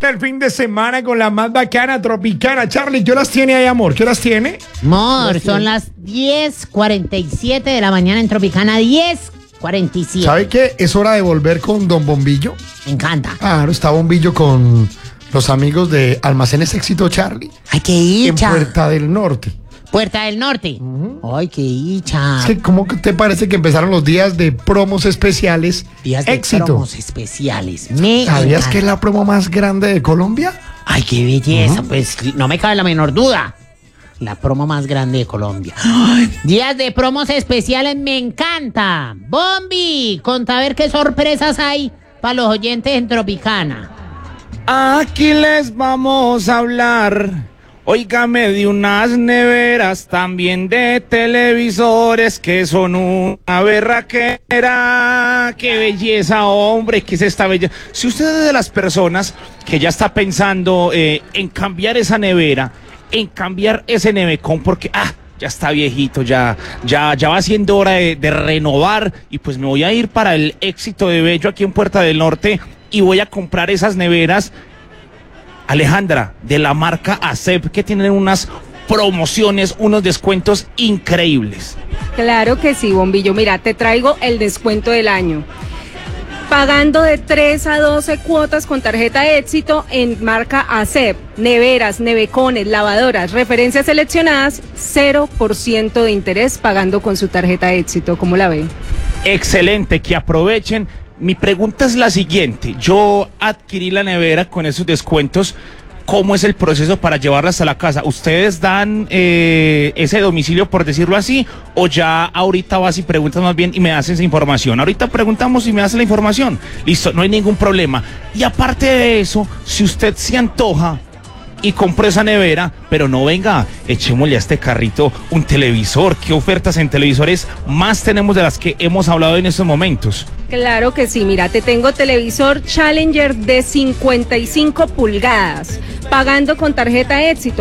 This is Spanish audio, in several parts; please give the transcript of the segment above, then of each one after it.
disfruta el fin de semana con la más bacana Tropicana. Charlie, ¿qué horas tiene ahí, amor? ¿Qué horas tiene? Amor, son las 10:47 de la mañana en Tropicana, 10:47. ¿Sabe qué? Es hora de volver con Don Bombillo. Me encanta. Claro, está Bombillo con los amigos de Almacenes Éxito, Charlie. Ay, qué hicha. En Puerta del Norte. Puerta del Norte. Ay, qué hicha. Es que, ¿cómo te parece que empezaron los días de promos especiales? Días de Éxito. promos especiales. ¿Sabías encanta. que es la promo más grande de Colombia? Ay, qué belleza. Pues no me cabe la menor duda. La promo más grande de Colombia. Ay, días de promos especiales, me encanta. Bombi, conta a ver qué sorpresas hay para los oyentes en Tropicana. Aquí les vamos a hablar, óigame, de unas neveras, también de televisores que son una berraquera. ¡Qué belleza, hombre! ¿Qué es esta belleza? Si usted es de las personas que ya está pensando en cambiar esa nevera, en cambiar ese nevecón, porque ya está viejito, ya va siendo hora de renovar, y pues me voy a ir para el Éxito de Bello aquí en Puerta del Norte y voy a comprar esas neveras, Alejandra, de la marca ASEP, que tienen unas promociones, unos descuentos increíbles. Claro que sí, Bombillo. Mira, te traigo el descuento del año. Pagando de 3 a 12 cuotas con tarjeta Éxito en marca ASEP, neveras, nevecones, lavadoras, referencias seleccionadas, 0% de interés pagando con su tarjeta Éxito. ¿Cómo la ven? Excelente, que aprovechen. Mi pregunta es la siguiente: yo adquirí la nevera con esos descuentos, ¿cómo es el proceso para llevarla hasta la casa? ¿Ustedes dan ese domicilio, por decirlo así, o ya ahorita vas y preguntas más bien y me das esa información? Ahorita preguntamos y me das la información. Listo, no hay ningún problema. Y aparte de eso, si usted se antoja y compró esa nevera, pero no, venga, echémosle a este carrito un televisor. ¿Qué ofertas en televisores más tenemos de las que hemos hablado en estos momentos? Claro que sí, mira, te tengo televisor Challenger de 55 pulgadas, pagando con tarjeta Éxito,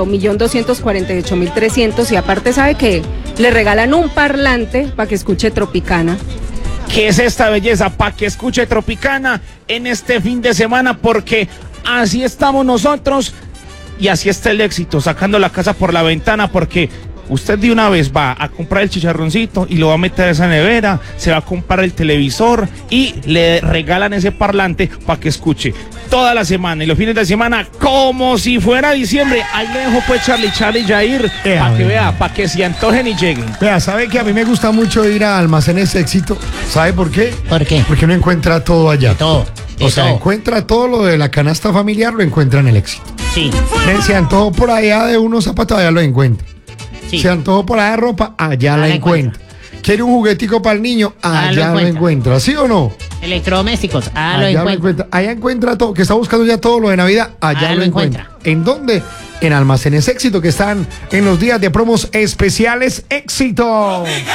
1.248.300, y aparte, ¿sabe qué? Le regalan un parlante para que escuche Tropicana. ¿Qué es esta belleza? Para que escuche Tropicana en este fin de semana, porque así estamos nosotros y así está el Éxito, sacando la casa por la ventana, porque usted de una vez va a comprar el chicharroncito y lo va a meter a esa nevera, se va a comprar el televisor y le regalan ese parlante para que escuche toda la semana y los fines de semana como si fuera diciembre. Ahí le dejo pues Charlie y Jair para que vea, para que se antojen y lleguen. Vea, ¿sabe que a mí me gusta mucho ir a Almacenes Éxito? ¿Sabe por qué? ¿Por qué? Porque uno encuentra todo allá. De todo. O sea, encuentra todo lo de la canasta familiar, lo encuentra en el Éxito. Sí. Se antojó por allá de unos zapatos, allá lo encuentra. Sí. Se antojó por allá de ropa, allá la encuentra. ¿Quiere un juguetico para el niño? Allá lo encuentra. ¿Sí o no? Electrodomésticos, Allá lo encuentra. Allá encuentra todo, que está buscando ya todo lo de Navidad, allá lo encuentra. ¿En dónde? En Almacenes Éxito, que están en los días de promos especiales Éxito.